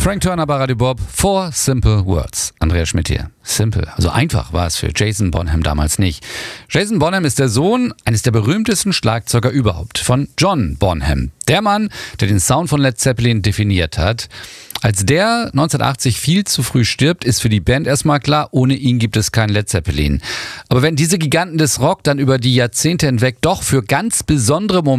Frank Turner bei Radio Bob, Four Simple Words. Andreas Schmidt hier. Simple, also einfach war es für Jason Bonham damals nicht. Jason Bonham ist der Sohn eines der berühmtesten Schlagzeuger überhaupt, von John Bonham. Der Mann, der den Sound von Led Zeppelin definiert hat. Als der 1980 viel zu früh stirbt, ist für die Band erstmal klar, ohne ihn gibt es kein Led Zeppelin. Aber wenn diese Giganten des Rock dann über die Jahrzehnte hinweg doch für ganz besondere Momente